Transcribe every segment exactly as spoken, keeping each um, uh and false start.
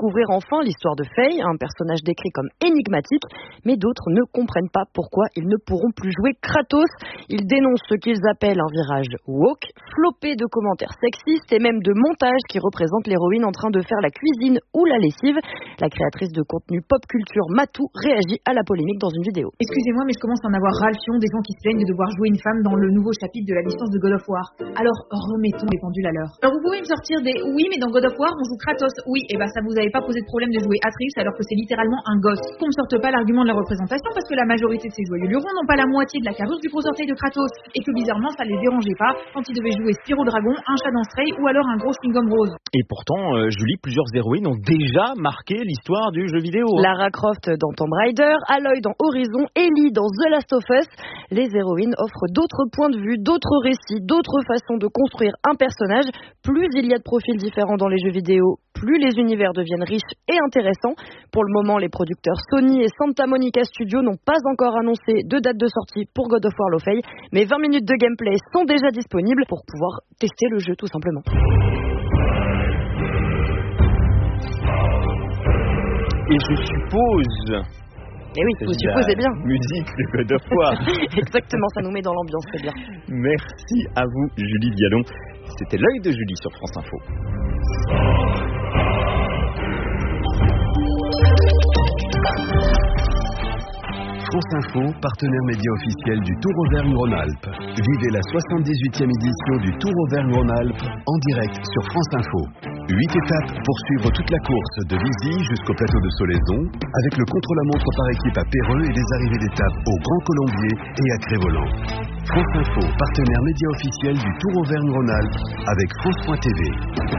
découvrir enfin l'histoire de Faye, un personnage décrit comme énigmatique, mais d'autres ne comprennent pas pourquoi ils ne pourront plus jouer Kratos. Ils dénoncent ce qu'ils appellent un virage woke, flopé de commentaires sexistes et même de montages qui représentent l'héroïne en train de faire la cuisine ou la lessive. La créatrice de contenu pop culture Matou réagit à la polémique dans une vidéo. Excusez-moi, mais je commence à en avoir ras le fion des gens qui se plaignent de devoir jouer une femme dans le nouveau chapitre de la licence de God of War. Alors remettons les pendules à l'heure. Alors vous pouvez me sortir des oui, mais dans God of War on joue Kratos. Oui, et bah ça vous avait pas posé de problème de jouer Atreus alors que c'est littéralement un gosse. Qu'on me sorte pas l'argument de la représentation parce que la majorité de ces joyeux lurons n'ont pas la moitié de la carrure du gros orteil de Kratos et que bizarrement ça les dérangeait pas quand ils devaient jouer Spyro Dragon, un chat dans Stray ou alors un gros chewing-gum rose. Et pourtant, euh, Julie, plusieurs héroïnes ont déjà marqué l'histoire du jeu vidéo. Hein. Lara Croft dans Tomb Raider, Aloy dans Horizon, Ellie dans The Last of Us. Les héroïnes offrent d'autres points de vue, d'autres récits, d'autres façons de construire un personnage. Plus il y a de profils différents dans les jeux vidéo, plus les univers deviennent riches et intéressants. Pour le moment, les producteurs Sony et Santa Monica Studios n'ont pas encore annoncé de date de sortie pour God of War Lofey, mais vingt minutes de gameplay sont déjà disponibles pour pouvoir tester le jeu tout simplement. Et je suppose... Et oui, vous supposez bien. Musique de God of War. Exactement, ça nous met dans l'ambiance, c'est bien. Merci à vous, Julie Vialon. C'était l'œil de Julie sur France Info. France Info, partenaire média officiel du Tour Auvergne-Rhône-Alpes. Vivez la soixante-dix-huitième édition du Tour Auvergne-Rhône-Alpes en direct sur France Info. Huit étapes pour suivre toute la course de Lizy jusqu'au plateau de Solaison, avec le contre-la-montre par équipe à Péreux et des arrivées d'étape au Grand Colombier et à Crévolant. France Info, partenaire média officiel du Tour Auvergne-Rhône-Alpes avec France point T V.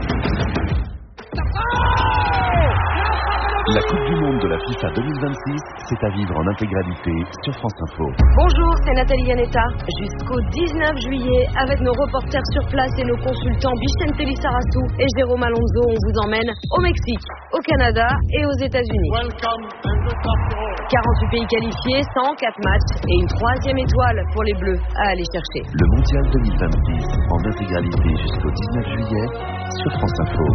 La Coupe du Monde de la FIFA deux mille vingt-six, c'est à vivre en intégralité sur France Info. Bonjour, c'est Nathalie Yanetta. Jusqu'au dix-neuf juillet, avec nos reporters sur place et nos consultants Vicente Lissarassou et Jérôme Alonso, on vous emmène au Mexique, au Canada et aux États-Unis. quarante-huit pays qualifiés, cent quatre matchs et une troisième étoile pour les Bleus à aller chercher. Le Mondial deux mille vingt-six en intégralité jusqu'au dix-neuf juillet sur France Info.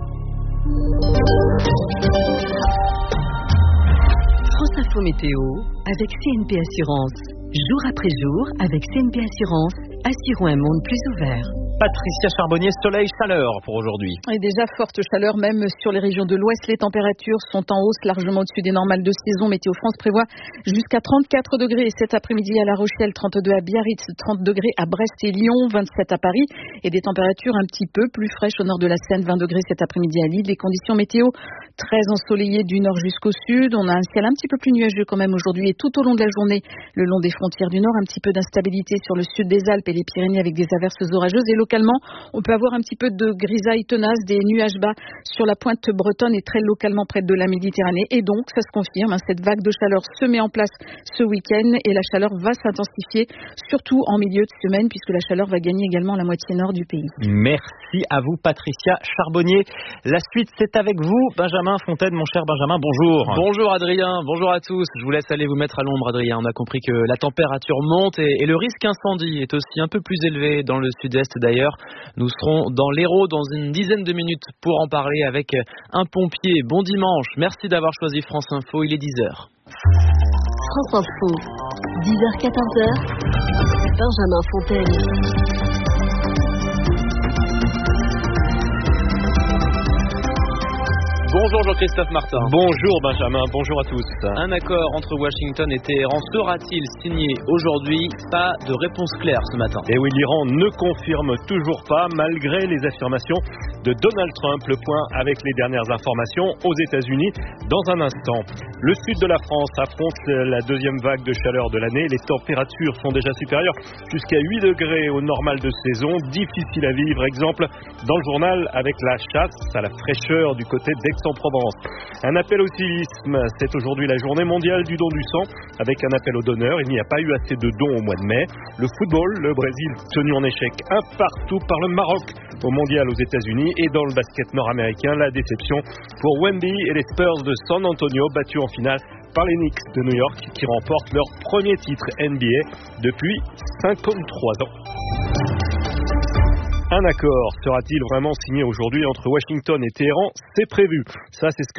France Info Météo avec C N P Assurance. Jour après jour, avec C N P Assurance, assurons un monde plus ouvert. Patricia Charbonnier, soleil, chaleur pour aujourd'hui. Et déjà forte chaleur même sur les régions de l'Ouest. Les températures sont en hausse largement au-dessus des normales de saison. Météo France prévoit jusqu'à trente-quatre degrés cet après-midi à La Rochelle, trente-deux à Biarritz, trente degrés à Brest et Lyon, vingt-sept à Paris et des températures un petit peu plus fraîches au nord de la Seine, vingt degrés cet après-midi à Lille. Les conditions météo très ensoleillées du nord jusqu'au sud. On a un ciel un petit peu plus nuageux quand même aujourd'hui et tout au long de la journée, le long des frontières du nord, un petit peu d'instabilité sur le sud des Alpes et les Pyrénées avec des averses orageuses et localement, on peut avoir un petit peu de grisaille tenace, des nuages bas sur la pointe bretonne et très localement près de la Méditerranée. Et donc, ça se confirme, hein, cette vague de chaleur se met en place ce week-end et la chaleur va s'intensifier, surtout en milieu de semaine, puisque la chaleur va gagner également la moitié nord du pays. Merci à vous, Patricia Charbonnier. La suite, c'est avec vous, Benjamin Fontaine, mon cher Benjamin, bonjour. Bonjour Adrien, bonjour à tous. Je vous laisse aller vous mettre à l'ombre, Adrien. On a compris que la température monte et, et le risque incendie est aussi un peu plus élevé dans le sud-est d'ailleurs. Nous serons dans l'Hérault dans une dizaine de minutes pour en parler avec un pompier. Bon dimanche, merci d'avoir choisi France Info, il est dix heures. France Info, dix heures quatorze heures, Benjamin Fontaine. Bonjour Jean-Christophe Martin. Bonjour Benjamin, bonjour à tous. Un accord entre Washington et Téhéran sera-t-il signé aujourd'hui? Pas de réponse claire ce matin. Et oui, l'Iran ne confirme toujours pas malgré les affirmations de Donald Trump. Le point avec les dernières informations aux États-Unis dans un instant. Le sud de la France affronte la deuxième vague de chaleur de l'année. Les températures sont déjà supérieures jusqu'à huit degrés au normal de saison. Difficile à vivre. Exemple dans le journal avec la chasse à la fraîcheur du côté d'Aix-en-Provence. Un appel au civisme. C'est aujourd'hui la journée mondiale du don du sang avec un appel aux donneurs. Il n'y a pas eu assez de dons au mois de mai. Le football, le Brésil tenu en échec un partout par le Maroc au mondial aux États-Unis. Et dans le basket nord-américain, la déception pour Wemby et les Spurs de San Antonio battus en finale par les Knicks de New York qui remportent leur premier titre N B A depuis cinquante-trois ans. Un accord sera-t-il vraiment signé aujourd'hui entre Washington et Téhéran? C'est prévu. Ça, c'est ce que